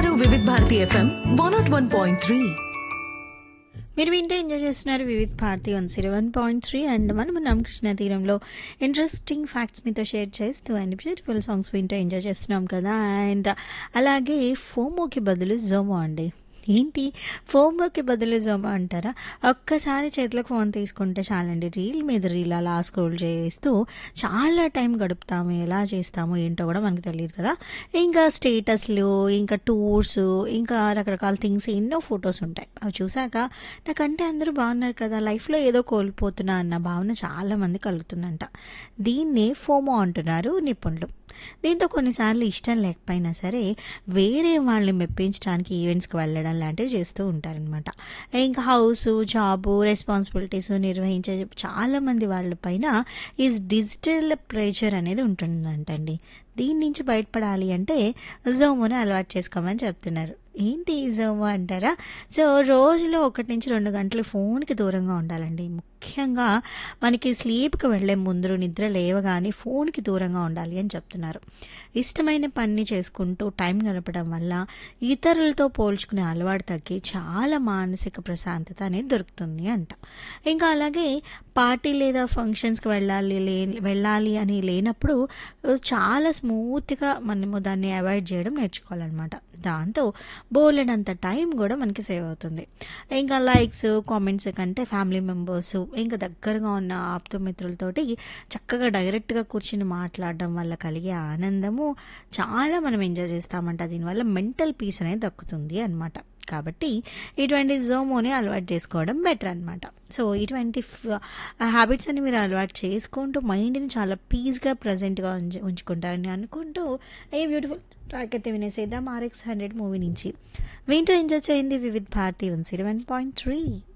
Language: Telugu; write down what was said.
వింటున్నారు వివిధ భారతి ఎఫ్ఎం 101.3. మీరు వింటే ఎంజాయ్ చేస్తున్నారు వివిధ్ భారతి 101.3 అండ్ మనం ఉన్నాం కృష్ణా తీరంలో ఇంట్రెస్టింగ్ ఫ్యాక్ట్స్ మీతో షేర్ చేస్తూ అండ్ బ్యూటిఫుల్ సాంగ్స్ వింటూ ఎంజాయ్ చేస్తున్నాం కదా. అండ్ అలాగే ఫోమోకి బదులు జోమో అండి. ఏంటి ఫోమోకి బదులు జోమో అంటారా? ఒక్కసారి చేతిలోకి ఫోన్ తీసుకుంటే చాలండి, రీల్ మీద రీల్ అలా స్క్రోల్ చేస్తూ చాలా టైం గడుపుతాము. ఎలా చేస్తామో ఏంటో కూడా మనకు తెలియదు కదా. ఇంకా స్టేటస్లు, ఇంకా టూర్స్, ఇంకా రకరకాల థింగ్స్, ఎన్నో ఫొటోస్ ఉంటాయి. అవి చూసాక నాకంటే అందరూ బాగున్నారు కదా, లైఫ్లో ఏదో కోల్పోతున్నా అన్న భావన చాలామంది కలుగుతుందంట. దీన్నే ఫోమో అంటున్నారు నిపుణులు. దీంతో కొన్నిసార్లు ఇష్టం లేకపోయినా సరే వేరే వాళ్ళని మెప్పించడానికి ఈవెంట్స్కి వెళ్ళడం లాంటివి చేస్తూ ఉంటారనమాట. ఇంకా హౌస్, జాబు, రెస్పాన్సిబిలిటీస్ నిర్వహించే చాలామంది వాళ్ళ పైన ఈ డిజిటల్ ప్రెషర్ అనేది ఉంటుందంటండి. దీని నుంచి బయటపడాలి అంటే జోమోని అలవాటు చేసుకోమని చెప్తున్నారు. ఏంటి జోమో అంటారా? సో రోజులో 1 నుంచి 2 గంటలు ఫోన్కి దూరంగా ఉండాలండి. ముఖ్యంగా మనకి స్లీప్కి వెళ్ళే ముందు నిద్ర లేవగానే ఫోన్కి దూరంగా ఉండాలి అని చెప్తున్నారు. ఇష్టమైన పని చేసుకుంటూ టైం గడపడం వల్ల ఇతరులతో పోల్చుకునే అలవాటు తగ్గి చాలా మానసిక ప్రశాంతత అనేది దొరుకుతుంది అంట. ఇంకా అలాగే పార్టీ లేదా ఫంక్షన్స్కి వెళ్ళాలి అని లేనప్పుడు చాలా స్మూత్గా మనము దాన్ని అవాయిడ్ చేయడం నేర్చుకోవాలన్నమాట. దాంతో బోలెడంత టైం కూడా మనకి సేవ్ అవుతుంది. ఇంకా లైక్స్, కామెంట్స్ కంటే ఫ్యామిలీ మెంబర్స్, ఇంకా దగ్గరగా ఉన్న ఆప్తమిత్రులతోటి చక్కగా డైరెక్ట్గా కూర్చుని మాట్లాడడం వల్ల కలిగే ఆనందము చాలా మనం ఎంజాయ్ చేస్తామంట. దీనివల్ల మెంటల్ పీస్ అనేది దక్కుతుంది అనమాట. కాబట్టి ఇటువంటి జోమోని అలవాటు చేసుకోవడం బెటర్ అనమాట. సో ఇటువంటి హ్యాబిట్స్ అని మీరు అలవాటు చేసుకుంటూ మైండ్ని చాలా పీస్గా ప్రజెంట్గా ఉంచుకుంటారని అనుకుంటూ ఏ బ్యూటిఫుల్ ట్రాక్ అయితే వినేసేద్దాం RX 100 మూవీ నుంచి. వింటూ ఎంజాయ్ చేయండి వివిధ్ భారతి 101.3.